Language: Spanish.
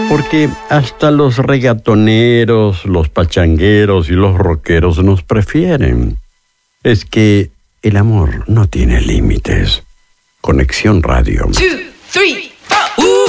Porque hasta los reggaetoneros, los pachangueros y los rockeros nos prefieren. Es que el amor no tiene límites. Conexión Radio. 2, 3.